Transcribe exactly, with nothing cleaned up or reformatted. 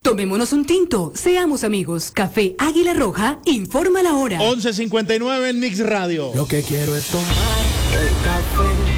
Tomémonos un tinto, seamos amigos. Café Águila Roja, informa la hora. once cincuenta y nueve en Mix Radio. Lo que quiero es tomar el café